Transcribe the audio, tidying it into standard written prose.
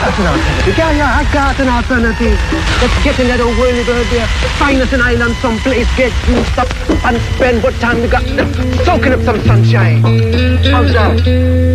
That's an alternative. Yeah, I got an alternative. Let's get in that old whirly bird there. Find us an island someplace, get juiced up and spend what time we got soaking up some sunshine. How's that?